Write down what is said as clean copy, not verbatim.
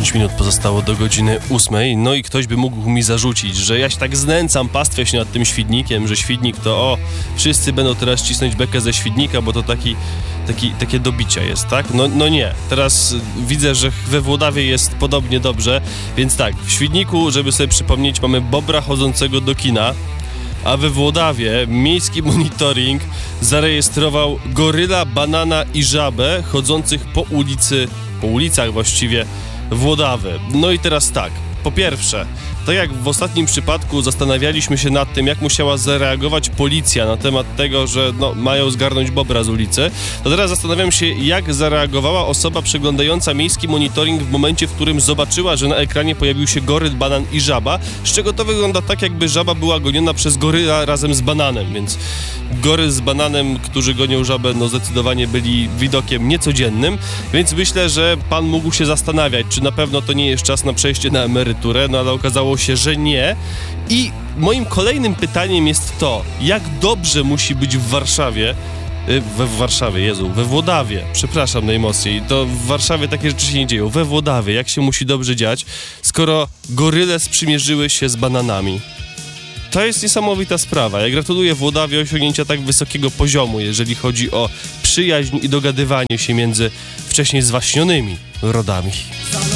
10 minut pozostało do godziny 8. No i ktoś by mógł mi zarzucić, że ja się tak znęcam, pastwię się nad tym Świdnikiem, że Świdnik to wszyscy będą teraz cisnąć bekę ze Świdnika, bo to takie dobicie jest, tak? No nie. Teraz widzę, że we Włodawie jest podobnie dobrze, więc tak, w Świdniku, żeby sobie przypomnieć, mamy bobra chodzącego do kina, a we Włodawie miejski monitoring zarejestrował goryla, banana i żabę chodzących po ulicach właściwie Włodawy. No i teraz tak, po pierwsze, tak jak w ostatnim przypadku zastanawialiśmy się nad tym, jak musiała zareagować policja na temat tego, że mają zgarnąć bobra z ulicy, to teraz zastanawiam się, jak zareagowała osoba przeglądająca miejski monitoring w momencie, w którym zobaczyła, że na ekranie pojawił się goryl, banan i żaba, z czego to wygląda tak, jakby żaba była goniona przez goryla razem z bananem, więc goryl z bananem, którzy gonią żabę, zdecydowanie byli widokiem niecodziennym, więc myślę, że pan mógł się zastanawiać, czy na pewno to nie jest czas na przejście na emeryturę, ale okazało się, że nie. I moim kolejnym pytaniem jest to, jak dobrze musi być w Warszawie, we Włodawie, przepraszam najmocniej, to w Warszawie takie rzeczy się nie dzieją, we Włodawie, jak się musi dobrze dziać, skoro goryle sprzymierzyły się z bananami. To jest niesamowita sprawa. Ja gratuluję Włodawie osiągnięcia tak wysokiego poziomu, jeżeli chodzi o przyjaźń i dogadywanie się między wcześniej zwaśnionymi rodami.